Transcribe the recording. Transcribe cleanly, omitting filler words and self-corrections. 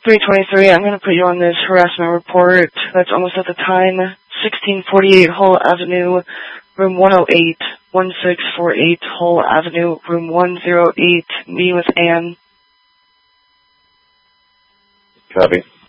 323, I'm going to put you on this harassment report. That's almost at the time. 1648 Hull Avenue, room 108, 1648 Hull Avenue, room 108, meeting with Ann. Copy.